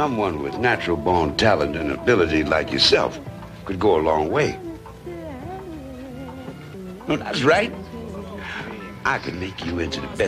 someone with natural-born talent and ability like yourself could go a long way. No, that's right. I could make you into the best